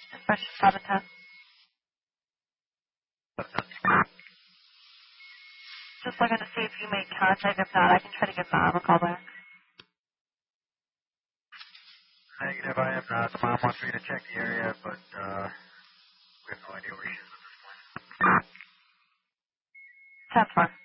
Dispatch 710. Just looking to see if you made contact. If not, I can try to give Mom a call back. Negative, I have not. The mom wants me to check the area, but we have no idea where she is at this point. 10-4.